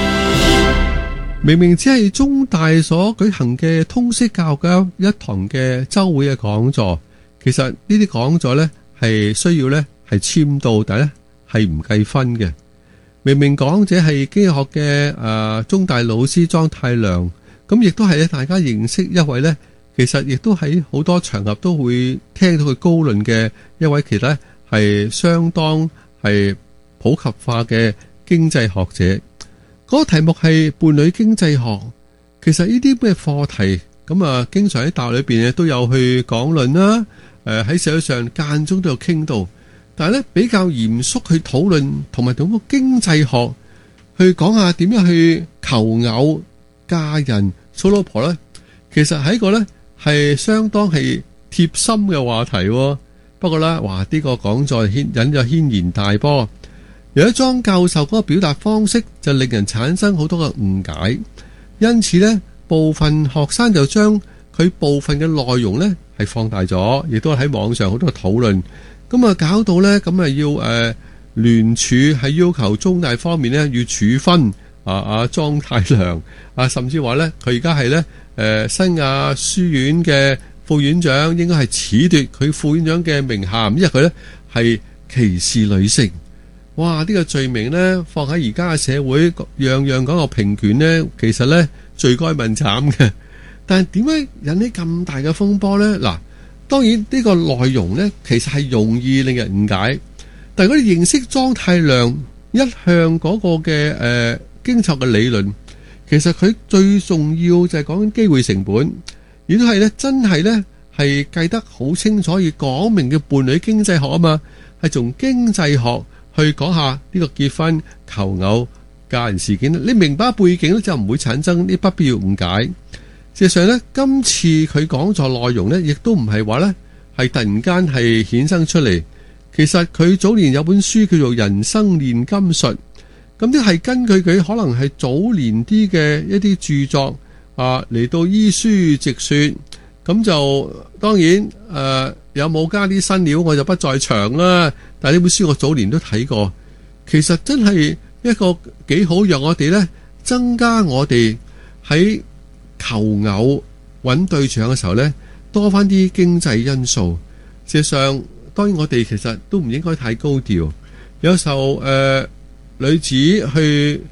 U: 明明只係中大所舉行嘅通識教育嘅一堂嘅週會嘅講座，其實呢啲講座呢係需要呢係簽到，但係呢係唔計分嘅。明明講者係經濟學嘅誒中大老師莊太良，咁亦都係咧大家認識一位呢，其實亦都喺好多場合都會聽到佢高論嘅一位，其實呢係相當係普及化嘅經濟學者。嗰個題目係伴侶經濟學。其實呢啲咩課題咁啊，經常喺大學裏邊都有去講論啦。誒喺社會上間中都有傾到，但係咧比較嚴肅去討論，同埋同個經濟學去講下點樣去求偶、嫁人、娶老婆咧。其實係一個咧係相當係貼心嘅話題。不過咧，哇！呢個講座牽引咗軒然大波。有一莊教授嗰個表達方式就令人產生好多嘅誤解，因此呢部分學生就將佢部分嘅內容呢係放大咗，亦都喺網上好多討論，咁啊搞到呢咁啊要誒聯署係要求中大方面呢要處分啊啊莊太良啊，甚至話呢佢而家係呢誒新亞書院嘅副院長，應該係褫奪佢副院長嘅名銜，因為佢呢係歧視女性。哇！呢個罪名呢，放喺而家嘅社會，樣樣講個平權呢，其實呢罪該問慘嘅。但係點解引起咁大嘅風波呢？嗱，當然呢個內容呢，其實係容易令人誤解。但係如果你認識莊太量一向嗰個嘅誒、呃、經濟學嘅理論，其實佢最重要就係講緊機會成本，亦都係呢真係呢係計得好清楚，而講明嘅伴侶經濟學啊嘛，係從經濟學去講下呢個結婚、求偶、嫁人事件，你明白背景咧，就唔會產生啲不必要誤解。事實上呢，今次佢講座內容呢，亦都唔係話呢係突然間係衍生出嚟。其實佢早年有本書叫做《人生煉金術》，咁都係根據佢可能係早年啲嘅一啲著作啊嚟到依書直說。咁就當然誒、呃、有冇加啲新料我就不在場啦。但係呢本書我早年都睇過，其實真係一個幾好，讓我哋呢增加我哋喺求偶揾對象嘅時候呢多翻啲經濟因素。事實上當然我哋其實都唔應該太高調，有時候誒、呃、女子去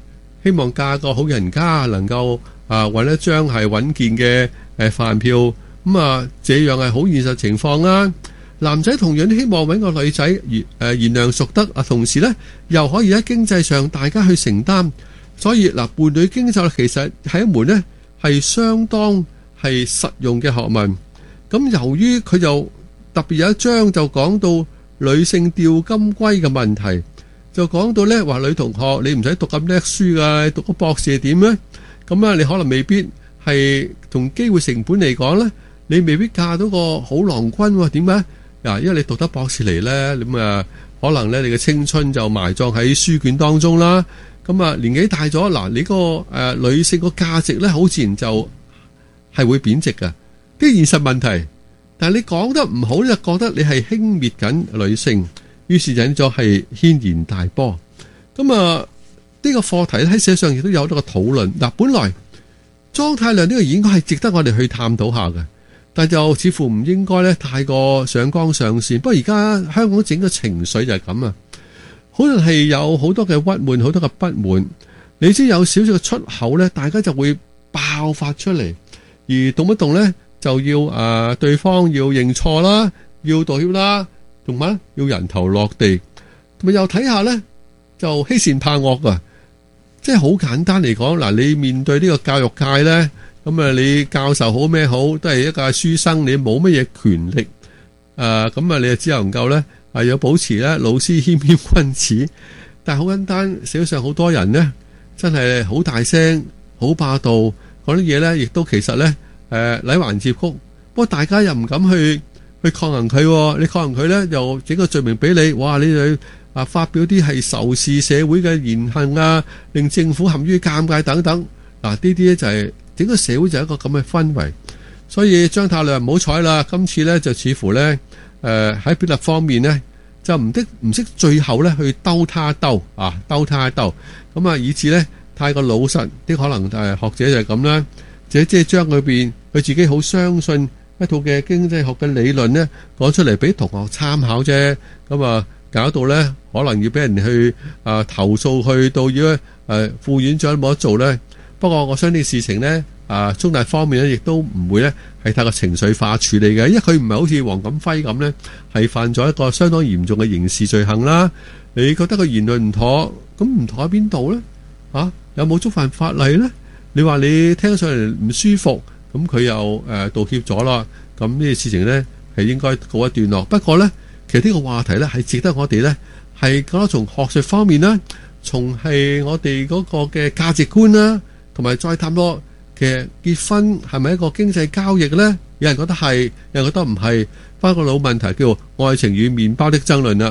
U: 希望嫁個好人家，能夠啊揾一張係穩健嘅誒飯票，咁啊這樣係好現實情況啦。男仔同樣都希望揾個女仔賢誒賢良淑德啊，同時呢又可以喺經濟上大家去承擔。所以嗱，伴侶經濟其實係一門呢係相當係實用嘅學問。咁由於佢就特別有一章就講到女性釣金龜嘅問題，就講到呢話女同學你唔使讀咁叻書㗎，讀個博士係點呢？咁啊你可能未必係同機會成本嚟講呢，你未必嫁到個好郎君喎。點解？嗱，因為你讀得博士嚟呢，咁啊可能呢你嘅青春就埋葬喺書卷當中啦。咁啊年紀大咗，嗱你個誒女性個價值呢，好自然就係會貶值㗎，啲現實問題。但係你講得唔好就覺得你係輕蔑緊女性，於是引咗係軒然大波。咁啊呢個課題喺社上亦都有好多個討論。嗱，本來莊太量呢個應該係值得我哋去探討下嘅，但就似乎唔應該咧太過上綱上線。不過而家香港整個情緒就係咁啊，可能係有好多嘅鬱悶，好多嘅不滿。你知有少少嘅出口咧，大家就會爆發出嚟，而動不動咧就要誒、呃、對方要認錯啦，要道歉啦，同埋要人頭落地。同埋又睇下咧就欺善怕惡噶，即係好簡單嚟講嗱，你面對呢個教育界咧，咁啊你教授好咩好，都係一個書生，你冇乜嘢權力誒，咁啊你就只能夠咧係要保持咧老師謙謙君子。但係好簡單，社會上好多人咧真係好大聲好霸道，講啲嘢咧亦都其實咧誒禮還接曲。不過大家又唔敢去去抗衡佢，你抗衡佢咧又整個罪名俾你，哇！你去啊發表啲係仇視社會嘅言行啊，令政府陷於尷尬等等。嗱，呢啲咧就係整個社會就係一個咁嘅氛圍。所以張太量唔好彩啦，今次咧就似乎咧誒喺法律方面咧就唔識唔識最後咧去兜他兜啊兜他兜，咁啊以致咧太過老實啲，可能誒學者就係咁啦，即係將佢邊佢自己好相信一套嘅經濟學嘅理論咧講出嚟俾同學參考啫，咁啊搞到咧可能要俾人去啊投訴，去到要誒副院長冇得做咧。不過我相信事情咧啊中大方面咧亦都唔會咧係太過情緒化處理嘅，因為佢唔係好似黃錦輝咁咧係犯咗一個相當嚴重嘅刑事罪行啦。你覺得佢言論唔妥，咁唔妥喺邊度咧？啊有冇觸犯法例咧？你話你聽上嚟唔舒服，咁佢又誒、呃、道歉咗啦，咁呢啲事情咧係應該告一段落。不過咧，其實呢個話題咧係值得我哋咧係覺得從學術方面啦，從係我哋嗰個嘅價值觀啦，同埋再探討其實結婚係咪一個經濟交易咧？有人覺得係，有人覺得唔係，翻個老問題叫做愛情與麵包的爭論啦。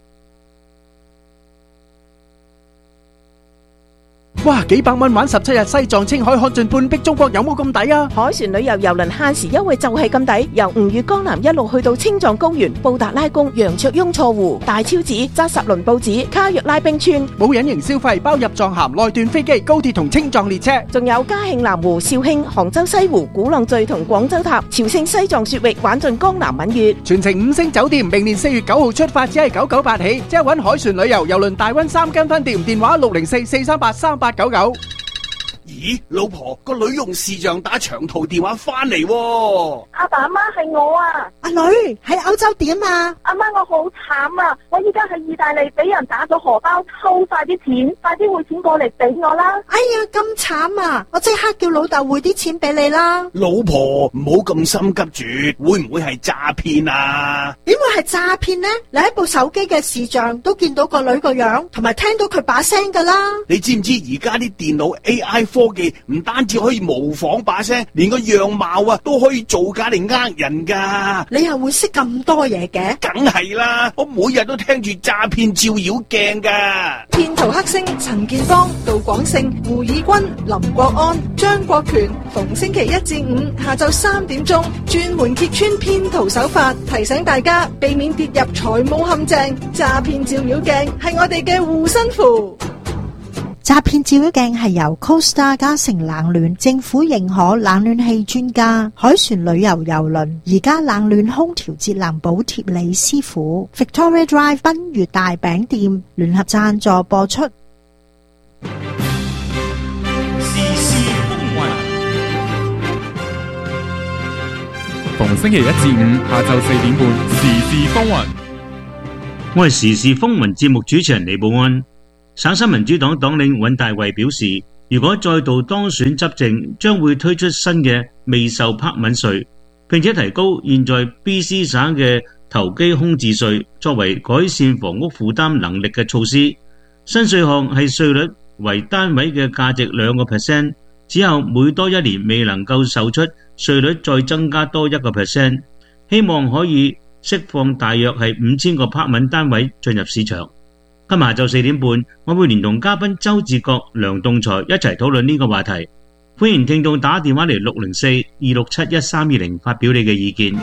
G: 哇！幾百蚊玩十七日西藏青海看盡半壁中國，有冇咁抵啊？
H: 海船旅遊郵輪限時優惠就係咁抵，由吳越江南一路去到青藏高原、布達拉宮、羊卓雍錯湖、大昭寺、扎什倫布寺、卡若拉冰川，
G: 冇隱形消費，包入藏函、內段飛機、高鐵同青藏列車，
H: 仲有嘉慶南湖、肇慶、杭州西湖、鼓浪嶼同廣州塔、朝聖西藏雪域，玩盡江南閩粵，
G: 全程五星酒店。明年四月九號出發，只係九九八起，即係搵海船旅遊郵輪大溫三間分店，電話六零四四三八三八九九。
D: 咦，老婆，個女用視像打長途電話翻嚟喎。
V: 阿爸阿媽係我啊。
W: 阿女喺歐洲點啊？
V: 阿媽我好慘啊，我依家喺意大利俾人打咗荷包，偷晒啲錢，快啲匯錢過嚟俾我啦。
W: 哎呀，咁慘啊，我即刻叫老豆匯啲錢俾你啦。
D: 老婆唔好咁心急住，會唔會係詐騙啊？
W: 點會係詐騙呢？你喺部手機嘅視像都見到個女個樣，同埋聽到佢把聲噶啦。
D: 你知唔知而家啲電腦 A I 科技唔單止可以模仿把聲，連個樣貌啊都可以造假嚟呃人噶。
W: 你又會識咁多嘢嘅？
D: 梗係啦，我每日都聽住詐騙照妖鏡噶。
N: 騙徒黑星陳建邦、杜廣勝、胡以軍、林國安、張國權，逢星期一至五下晝三點鐘，專門揭穿騙徒手法，提醒大家避免跌入財務陷阱。詐騙照妖鏡係我哋嘅護身符。
W: 詐騙照妖鏡係由 Costa 嘉誠冷暖政府認可冷暖氣專家海船旅遊郵輪而家冷暖空調節能補貼李師傅 Victoria Drive 賓悅大餅店聯合贊助播出。
L: 逢星期一至五下晝四點半，時事風雲。
M: 我係時事風雲節目主持人李寶安。省新民主黨黨領尹大衛表示，如果再度當選執政，將會推出新嘅未受拍敏稅，並且提高現在 B C 省嘅投機空置稅，作為改善房屋負擔能力嘅措施。新稅項係稅率為單位嘅價值兩個 percent， 之後每多一年未能夠售出，稅率再增加多一個 percent， 希望可以釋放大約係五千個拍敏單位進入市場。今日下晝四點半，我會連同嘉賓周志國、梁棟才一齊討論呢個話題。歡迎聽眾打電話嚟六零四二六七一三二零發表你嘅意見。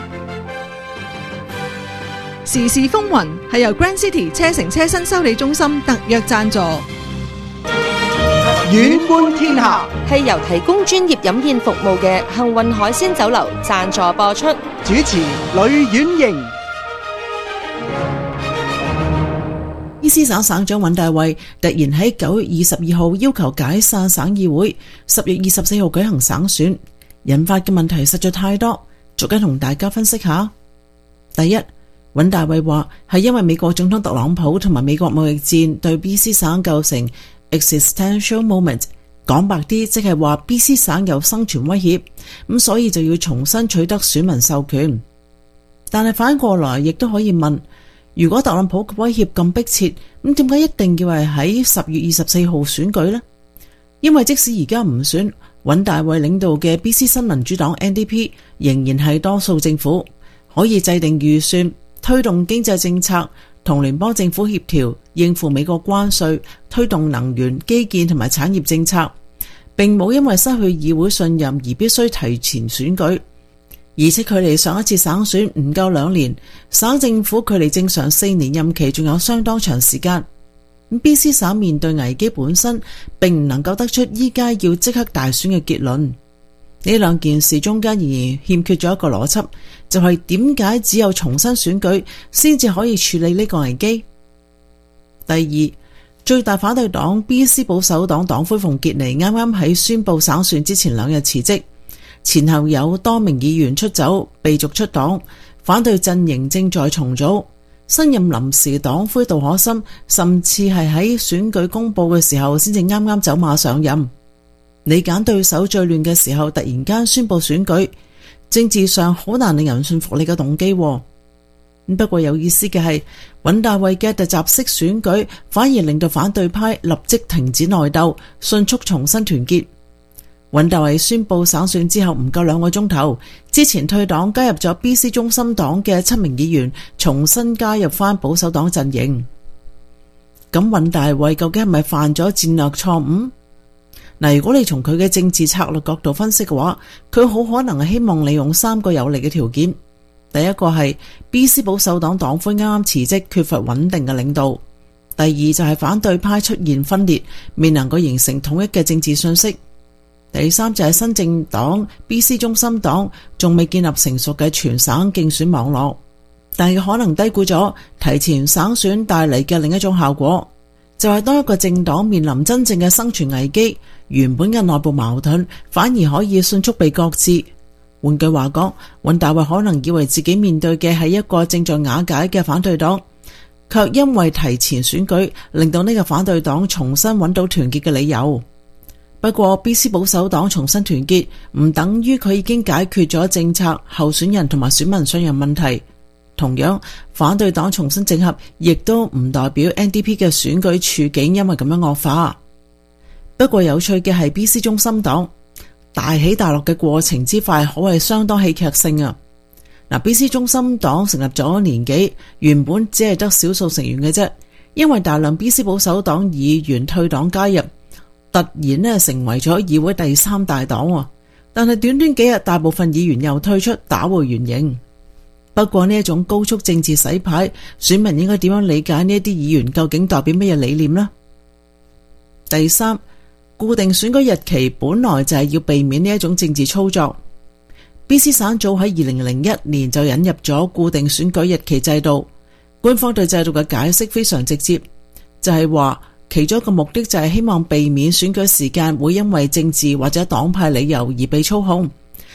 N: 時事風雲係由 Grand City 車城車身修理中心特約贊助。
B: 遠觀天下
C: 係由提供專業飲宴服務嘅幸運海鮮酒樓贊助播出。
B: 主持呂婉瑩。
E: B C 省省長尹大衛突然喺九月二十二號要求解散省議會，十月二十四號舉行省選，引發嘅問題實在太多，逐一同大家分析下。第一，尹大衛話係因為美國總統特朗普同埋美國貿易戰對 B C 省構成 existential moment， 講白啲即係話 B C 省有生存威脅，咁所以就要重新取得選民授權。但係反過來亦都可以問，如果特朗普嘅威脅咁迫切，咁點解一定要係喺十月二十四號選舉呢？因為即使而家唔選，尹大衛領導嘅 B C 新民主黨 N D P 仍然係多數政府，可以制定預算，推動經濟政策，同聯邦政府協調，應付美國關稅，推動能源、基建同埋產業政策，並冇因為失去議會信任而必須提前選舉。而且距離上一次省選唔夠兩年，省政府距離正常四年任期仲有相當長時間。B C 省面對危機本身，並唔能夠得出依家要即刻大選嘅結論。呢兩件事中間仍然欠缺咗一個邏輯，就係點解只有重新選舉先至可以處理呢個危機？第二，最大反對黨 B C 保守黨黨魁馮傑尼啱啱喺宣布省選之前兩日辭職。前後有多名議員出走，被逐出黨，反對陣營正在重組。新任臨時黨魁杜可森甚至係喺選舉公布嘅時候先至啱啱走馬上任。你揀對手最亂嘅時候，突然間宣布選舉，政治上好難令人信服你嘅動機。不過有意思嘅係，尹大衛嘅突襲式選舉反而令到反對派立即停止內鬥，迅速重新團結。尹大衛宣布省選之後唔夠兩個鐘頭，之前退黨加入咗 B C 中心黨嘅七名議員重新加入翻保守黨陣營。咁尹大衛究竟係咪犯咗戰略錯誤？嗱，如果你從佢嘅政治策略角度分析嘅話，佢好可能係希望利用三個有利嘅條件。第一個係 B C 保守黨黨魁啱啱辭職，缺乏穩定嘅領導。第二就係反對派出現分裂，未能夠形成統一嘅政治信息。第三就係新政黨 B C 中心黨仲未建立成熟嘅全省競選網絡，但係可能低估咗提前省選帶嚟嘅另一種效果，就係當一個政黨面臨真正嘅生存危機，原本嘅內部矛盾反而可以迅速被擱置。換句話講，尹大衛可能以為自己面對嘅係一個正在瓦解嘅反對黨，卻因為提前選舉令到呢個反對黨重新揾到團結嘅理由。不過 B C 保守黨重新團結唔等於佢已經解決咗政策、候選人同埋選民信任問題。同樣，反對黨重新整合亦都唔代表 N D P 嘅選舉處境因為咁樣惡化。不過有趣嘅係 B C 中心黨大起大落嘅過程之快，可謂相當戲劇性啊！嗱，B C 中心黨成立咗年幾，原本只係得少數成員嘅啫，因為大量 B C 保守黨議員退黨加入，突然呢成為咗議會第三大黨。但係短短幾日，大部分議員又退出，打回原形。不過呢一種高速政治洗牌，選民應該點樣理解呢一啲議員究竟代表乜嘢理念呢？第三，固定選舉日期本來就係要避免呢一種政治操作。B C 省早喺二零零一年就引入咗固定選舉日期制度，官方對制度嘅解釋非常直接，就係話其中一個目的就係希望避免選舉時間會因為政治或者黨派理由而被操控，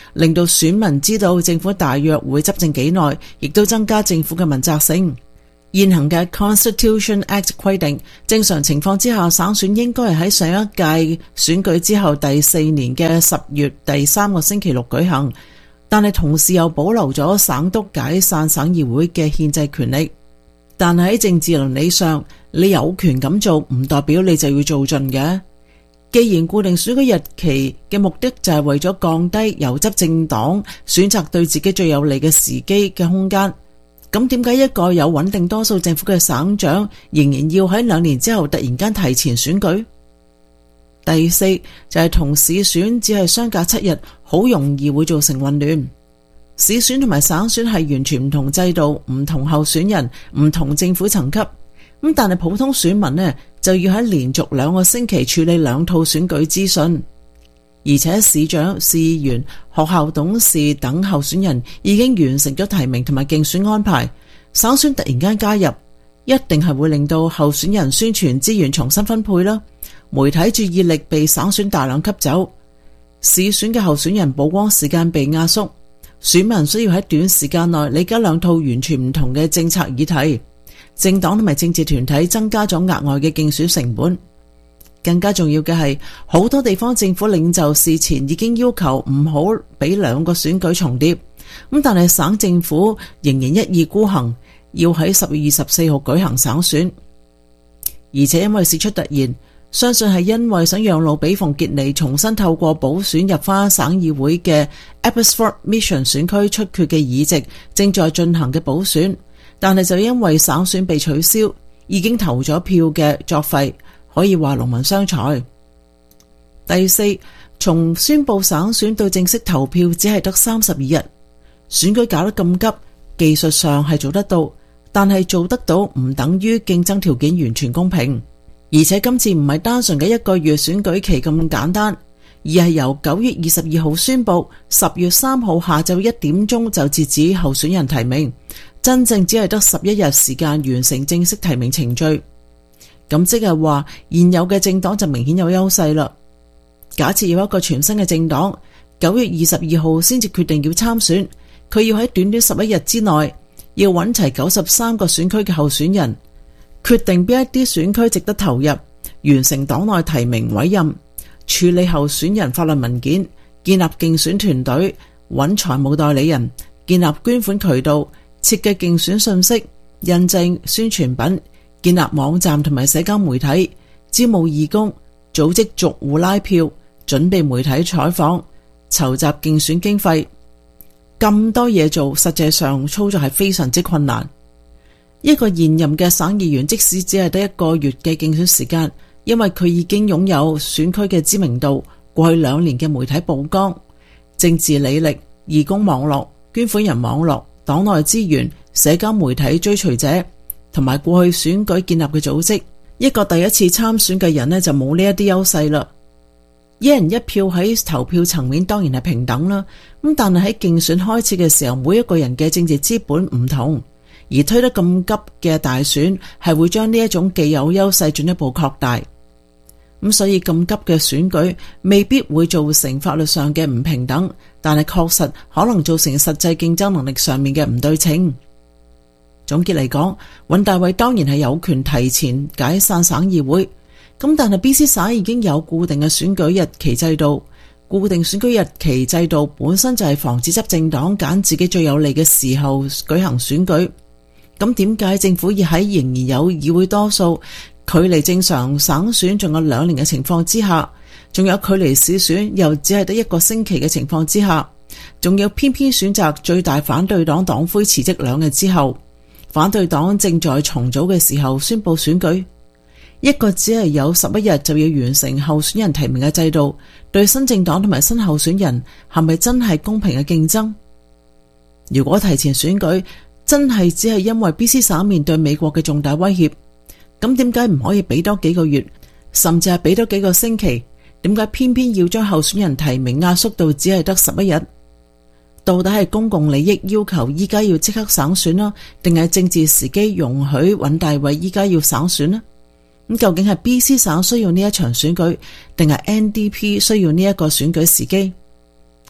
E: 令到選民知道政府大約會執政幾耐，亦都增加政府嘅問責性。現行嘅 Constitution Act 規定，正常情況之下，省選應該係喺上一屆選舉之後第四年嘅十月第三個星期六舉行，但係同時又保留咗省督解散省議會嘅憲制權力。但係喺政治倫理上，你有權咁做，唔代表你就要做盡嘅。既然固定選舉日期嘅目的就係為咗降低由執政黨選擇對自己最有利嘅時機嘅空間，咁點解一個有穩定多數政府嘅省長仍然要喺兩年之後突然間提前選舉？第四就係同市選只係相隔七日，好容易會造成混亂。市選同埋省選係完全唔同制度、唔同候選人、唔同政府層級。咁但係普通選民呢，就要喺連續兩個星期處理兩套選舉資訊，而且市長、市議員、學校董事等候選人已經完成咗提名同埋競選安排。省選突然間加入，一定係會令到候選人宣傳資源重新分配啦。媒體注意力被省選大量吸走，市選嘅候選人曝光時間被壓縮，選民需要喺短時間內理解兩套完全唔同嘅政策議題。政黨同埋政治團體增加咗額外嘅競選成本。更加重要嘅係，好多地方政府領袖事前已經要求唔好俾兩個選舉重疊，咁但係省政府仍然一意孤行，要喺十月二十四號舉行省選。而且因為事出突然，相信係因為想讓路俾馮傑尼重新透過補選入返省議會嘅 Abbotsford Mission 選區出缺嘅議席，正在進行嘅補選。但係就因為省選被取消，已經投咗票嘅作廢，可以話勞民傷財。第四，從宣布省選到正式投票只係得三十二日，選舉搞得咁急，技術上係做得到，但係做得到唔等於競爭條件完全公平。而且今次唔係單純嘅一個月選舉期咁簡單，而係由九月二十二號宣布，十月三號下晝一點鐘就截止候選人提名。真正只係得十一日時間完成正式提名程序，咁即係話現有嘅政黨就明顯有優勢啦。假設有一個全新嘅政黨，九月二十二號先至決定要參選，佢要喺短短十一日之內，要揾齊九十三個選區嘅候選人，決定邊一啲選區值得投入，完成黨內提名委任，處理候選人法律文件，建立競選團隊，揾財務代理人，建立捐款渠道，設計競選信息、印製宣傳品、建立網站同埋社交媒體、招募義工、組織逐戶拉票、準備媒體採訪、籌集競選經費，咁多嘢做，實際上操作係非常之困難。一個現任嘅省議員，即使只係得一個月嘅競選時間，因為佢已經擁有選區嘅知名度、過去兩年嘅媒體曝光、政治履歷、義工網絡、捐款人網絡、黨內資源、社交媒體追隨者同埋過去選舉建立嘅組織，一個第一次參選嘅人呢，就冇呢一啲優勢啦。一人一票喺投票層面當然係平等啦，咁但係喺競選開始嘅時候，每一個人嘅政治資本唔同，而推得咁急嘅大選係會將呢一種既有優勢進一步擴大。咁所以咁急嘅選舉未必會造成法律上嘅唔平等，但係確實可能造成實際競爭能力上面嘅唔對稱。總結嚟講，尹大偉當然係有權提前解散省議會，咁但係 B C 省已經有固定嘅選舉日期制度，固定選舉日期制度本身就係防止執政黨揀自己最有利嘅時候舉行選舉。咁點解政府要喺仍然有議會多數，距離正常省選仲有兩年嘅情況之下，仲有距離市選又只係得一個星期嘅情況之下，仲有偏偏選擇最大反對黨黨魁辭職兩日之後，反對黨正在重組嘅時候宣布選舉？一個只係有十一日就要完成候選人提名嘅制度，對新政黨同埋新候選人係咪真係公平嘅競爭？如果提前選舉真係只係因為 B C 省面對美國嘅重大威脅，咁點解唔可以俾多幾個月，甚至係俾多幾個星期？點解偏偏要將候選人提名壓縮到只係得十一日？到底係公共利益要求依家要即刻省選啦，定係政治時機容許尹大偉依家要省選呢？咁究竟係 B C 省需要呢一場選舉，定係 N D P 需要呢一個選舉時機？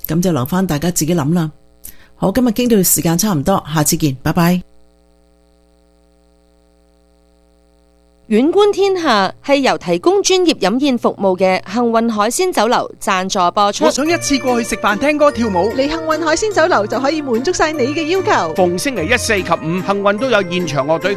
E: 咁就留翻大家自己諗啦。好，今日傾到時間差唔多，下次見，拜拜。
C: 遠觀天下係由提供專業飲宴服務嘅幸運海鮮酒樓贊助播出。
B: 我想一次過去食飯、聽歌、跳舞，
N: 嚟幸運海鮮酒樓就可以滿足晒你嘅要求。
G: 逢星期一、四及五，幸運都有現場樂隊